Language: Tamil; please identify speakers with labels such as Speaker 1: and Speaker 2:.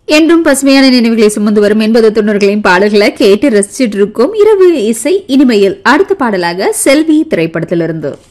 Speaker 1: என்றும் பசுமையான நினைவுகளை சுமந்து வரும் 80-90களின் பாடல்களை கேட்டு ரசிச்சிட்டு இருக்கும் இரவு இசை இனிமையில் அடுத்த பாடலாக செல்வி திரைப்படத்திலிருந்து